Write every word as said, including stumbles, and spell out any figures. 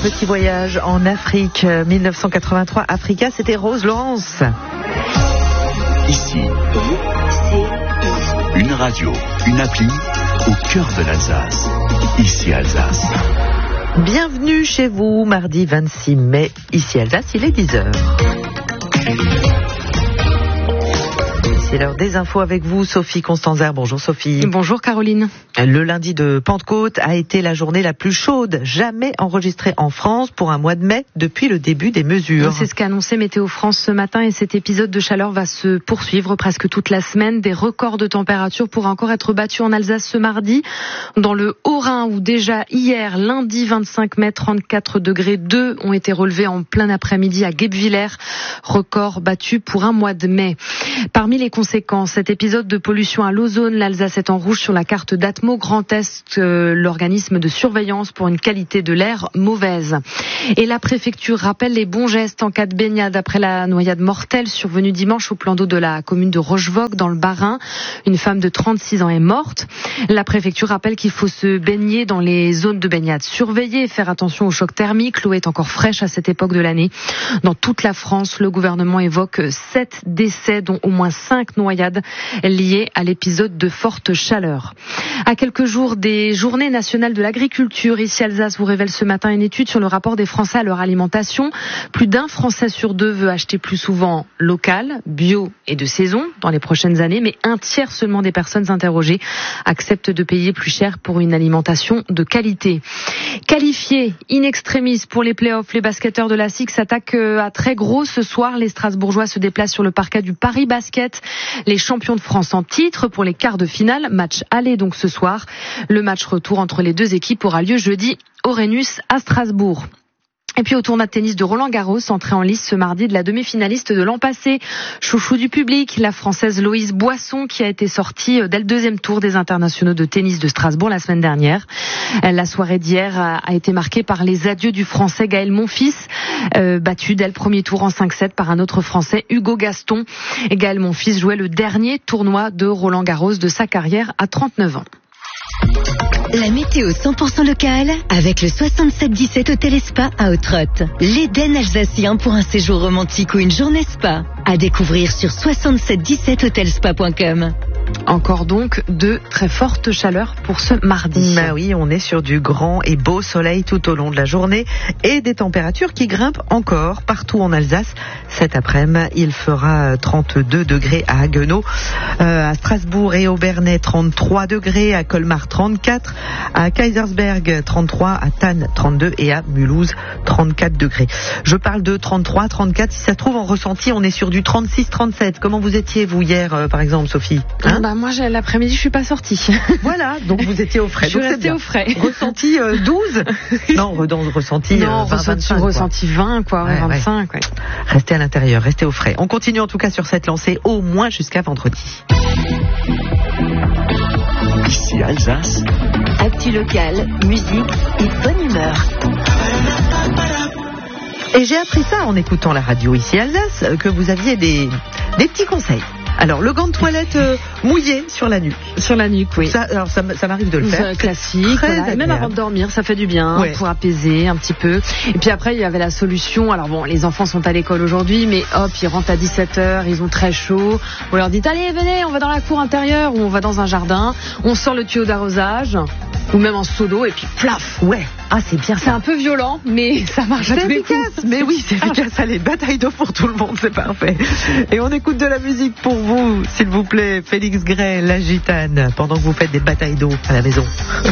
petit voyage en Afrique. mille neuf cent quatre-vingt-trois, Africa, c'était Rose Laurence. Ici, une radio, une appli au cœur de l'Alsace. Ici Alsace. Bienvenue chez vous, mardi vingt-six mai. Ici Alsace, il est dix heures. C'est l'heure des infos avec vous, Sophie Constanzer. Bonjour Sophie. Bonjour Caroline. Le lundi de Pentecôte a été la journée la plus chaude jamais enregistrée en France pour un mois de mai depuis le début des mesures. C'est ce qu'a annoncé Météo France ce matin et cet épisode de chaleur va se poursuivre presque toute la semaine. Des records de température pourraient encore être battus en Alsace ce mardi. Dans le Haut-Rhin où déjà hier, lundi vingt-cinq mai, trente-quatre degrés deux ont été relevés en plein après-midi à Guebwiller. Record battu pour un mois de mai. Parmi les conséquences, cet épisode de pollution à l'ozone, l'Alsace est en rouge sur la carte d'Atmo Grand Est, euh, l'organisme de surveillance pour une qualité de l'air mauvaise. Et la préfecture rappelle les bons gestes en cas de baignade après la noyade mortelle survenue dimanche au plan d'eau de la commune de Rochevogue dans le Bas-Rhin. Une femme de trente-six ans est morte. La préfecture rappelle qu'il faut se baigner dans les zones de baignade surveillées et faire attention au choc thermique. L'eau est encore fraîche à cette époque de l'année. Dans toute la France, le gouvernement évoque sept décès, dont au moins cinq noyades liées à l'épisode de forte chaleur. À quelques jours des journées nationales de l'agriculture, ici Alsace vous révèle ce matin une étude sur le rapport des Français à leur alimentation. Plus d'un Français sur deux veut acheter plus souvent local, bio et de saison dans les prochaines années, mais un tiers seulement des personnes interrogées acceptent de payer plus cher pour une alimentation de qualité. Qualifiés in extremis pour les playoffs, les basketteurs de la S I C s'attaquent à très gros ce soir. Les Strasbourgeois se déplacent sur le parquet du Paris Basket. Les champions de France en titre pour les quarts de finale. Match aller donc ce soir. Le match retour entre les deux équipes aura lieu jeudi au Rhenus à Strasbourg. Et puis au tournoi de tennis de Roland-Garros, entrée en lice ce mardi de la demi-finaliste de l'an passé. Chouchou du public, la Française Loïse Boisson qui a été sortie dès le deuxième tour des internationaux de tennis de Strasbourg la semaine dernière. La soirée d'hier a été marquée par les adieux du Français Gaël Monfils, euh, battu dès le premier tour en cinq sept par un autre Français, Hugo Gaston. Et Gaël Monfils jouait le dernier tournoi de Roland-Garros de sa carrière à trente-neuf ans. La météo cent pour cent locale avec le soixante-sept dix-sept Hôtel et Spa à Autrotte. L'Éden alsacien pour un séjour romantique ou une journée spa. À découvrir sur soixante-sept dix-sept hotelspa point com. Encore donc de très fortes chaleurs pour ce mardi. Bah oui, on est sur du grand et beau soleil tout au long de la journée et des températures qui grimpent encore partout en Alsace. Cet après-midi, il fera trente-deux degrés à Haguenau, euh, à Strasbourg et au Bernay trente-trois degrés, à Colmar trente-quatre, à Kaisersberg trente-trois, à Thann trente-deux et à Mulhouse trente-quatre degrés. Je parle de trente-trois, trente-quatre, si ça se trouve en ressenti, on est sur du trente-six, trente-sept. Comment vous étiez vous hier euh, par exemple, Sophie? Hein bah moi j'ai, l'après-midi je suis pas sortie. Voilà, donc vous étiez au frais. Je suis restée au frais. Ressenti euh, douze Non, re- ressenti euh, non, vingt, ressenti, vingt-cinq, ressenti vingt quoi, ouais, vingt-cinq. Ouais. Ouais. Restez à l'intérieur, restez au frais. On continue en tout cas sur cette lancée au moins jusqu'à vendredi. Ici Alsace. Actu locale, musique et bonne humeur. Et j'ai appris ça en écoutant la radio ici Alsace, que vous aviez des, des petits conseils. Alors, le gant de toilette euh, mouillé sur la nuque. Sur la nuque, oui. Ça, alors, ça, ça m'arrive de le faire. C'est classique. Voilà. Et même avant de dormir, ça fait du bien, ouais, pour apaiser un petit peu. Et puis après, il y avait la solution. Alors bon, les enfants sont à l'école aujourd'hui, mais hop, ils rentrent à dix-sept heures, ils ont très chaud. On leur dit, allez, venez, on va dans la cour intérieure ou on va dans un jardin. On sort le tuyau d'arrosage ou même en seau d'eau et puis plaf. Ouais. Ah, c'est bien ça. C'est un peu violent, mais ça marche à tous les coups. C'est efficace. Mais oui, c'est efficace. Allez, bataille d'eau pour tout le monde, c'est parfait. Et on écoute de la musique pour vous, s'il vous plaît. Félix Gray, La Gitane, pendant que vous faites des batailles d'eau à la maison.